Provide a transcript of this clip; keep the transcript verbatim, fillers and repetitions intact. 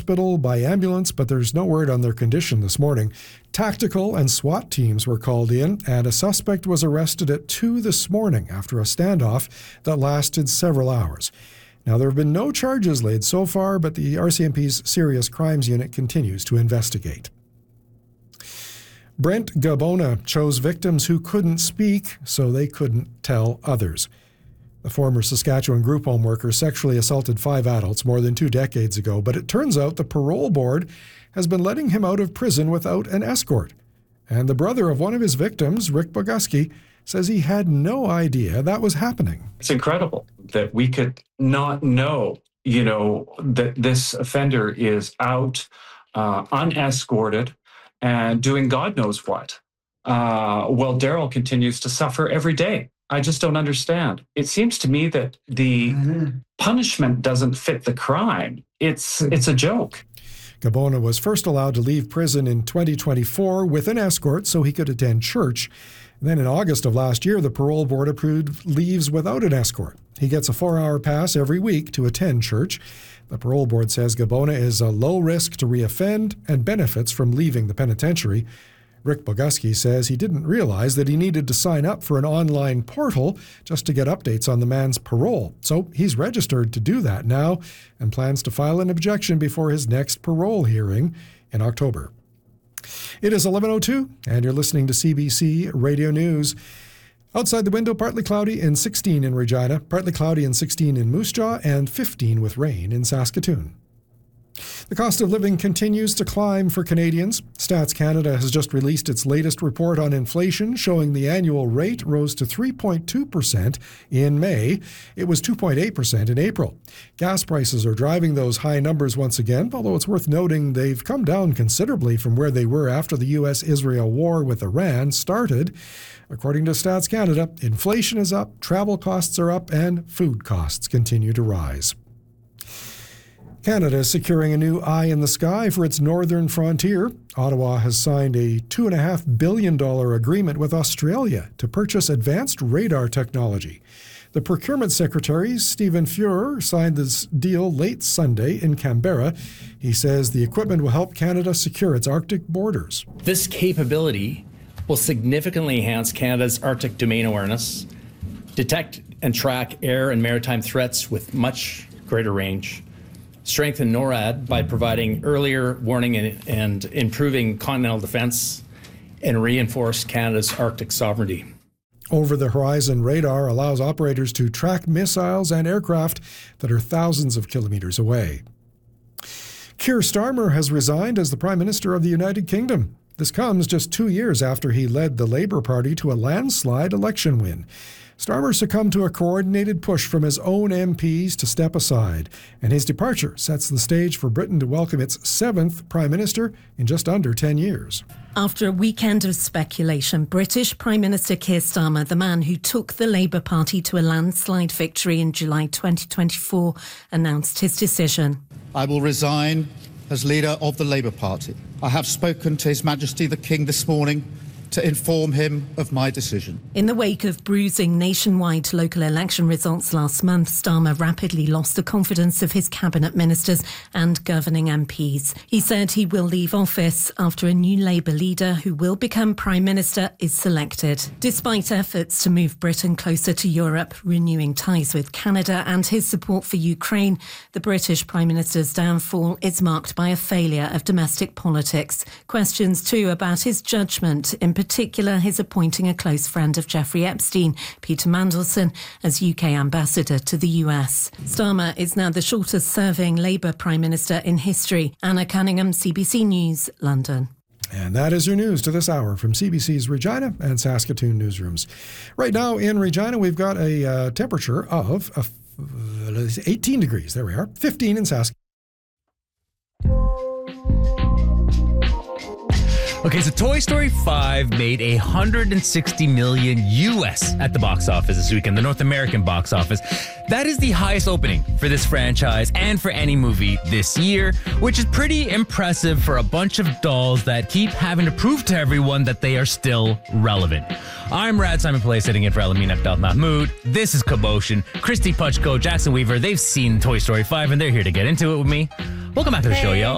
hospital by ambulance, but there's no word on their condition this morning. Tactical and SWAT teams were called in, and a suspect was arrested at two this morning after a standoff that lasted several hours. Now, there have been no charges laid so far, but the R C M P's Serious Crimes Unit continues to investigate. Brent Gabona chose victims who couldn't speak so they couldn't tell others. The former Saskatchewan group home worker sexually assaulted five adults more than two decades ago, but it turns out the parole board has been letting him out of prison without an escort. And the brother of one of his victims, Rick Boguski, says he had no idea that was happening. It's incredible that we could not know, you know, that this offender is out uh, unescorted and doing God knows what. Uh, while Daryl continues to suffer every day. I just don't understand. It seems to me that the mm-hmm. punishment doesn't fit the crime. It's it's a joke. Gabona was first allowed to leave prison in twenty twenty-four with an escort so he could attend church. And then in August of last year, the parole board approved leaves without an escort. He gets a four-hour pass every week to attend church. The parole board says Gabona is a low risk to reoffend and benefits from leaving the penitentiary. Rick Boguski says he didn't realize that he needed to sign up for an online portal just to get updates on the man's parole. So he's registered to do that now and plans to file an objection before his next parole hearing in October. It is eleven oh two, and you're listening to C B C Radio News. Outside the window, partly cloudy and sixteen in Regina, partly cloudy and sixteen in Moose Jaw, and fifteen with rain in Saskatoon. The cost of living continues to climb for Canadians. Stats Canada has just released its latest report on inflation, showing the annual rate rose to three point two percent in May. It was two point eight percent in April. Gas prices are driving those high numbers once again, although it's worth noting they've come down considerably from where they were after the U S Israel war with Iran started. According to Stats Canada, inflation is up, travel costs are up, and food costs continue to rise. Canada is securing a new eye in the sky for its northern frontier. Ottawa has signed a two point five billion dollars agreement with Australia to purchase advanced radar technology. The Procurement Secretary, Stephen Fuhrer, signed this deal late Sunday in Canberra. He says the equipment will help Canada secure its Arctic borders. This capability will significantly enhance Canada's Arctic domain awareness, detect and track air and maritime threats with much greater range, strengthen NORAD by providing earlier warning and, and improving continental defense, and reinforce Canada's Arctic sovereignty. Over-the-horizon radar allows operators to track missiles and aircraft that are thousands of kilometers away. Keir Starmer has resigned as the Prime Minister of the United Kingdom. This comes just two years after he led the Labour Party to a landslide election win. Starmer succumbed to a coordinated push from his own M Ps to step aside, and his departure sets the stage for Britain to welcome its seventh Prime Minister in just under ten years. After a weekend of speculation, British Prime Minister Keir Starmer, the man who took the Labour Party to a landslide victory in July twenty twenty-four, announced his decision. I will resign as leader of the Labour Party. I have spoken to His Majesty the King this morning to inform him of my decision. In the wake of bruising nationwide local election results last month, Starmer rapidly lost the confidence of his cabinet ministers and governing M Ps. He said he will leave office after a new Labour leader who will become Prime Minister is selected. Despite efforts to move Britain closer to Europe, renewing ties with Canada and his support for Ukraine, the British Prime Minister's downfall is marked by a failure of domestic politics. Questions too about his judgment, in particular his appointing a close friend of Jeffrey Epstein, Peter Mandelson, as U K ambassador to the U S. Starmer is now the shortest-serving Labour Prime Minister in history. Anna Cunningham, C B C News, London. And that is your news to this hour from C B C's Regina and Saskatoon newsrooms. Right now in Regina, we've got a uh, temperature of uh, eighteen degrees. There we are. fifteen in Saskatoon. Okay, so Toy Story five made one hundred sixty million U S at the box office this weekend, the North American box office. That is the highest opening for this franchise and for any movie this year, which is pretty impressive for a bunch of dolls that keep having to prove to everyone that they are still relevant. I'm Rad Simon Pillay, sitting in for Elamine Abdel Mahmoud. This is Commotion. Christy Puchko, Jackson Weaver, they've seen Toy Story five and they're here to get into it with me. Welcome back to the hey. show, y'all.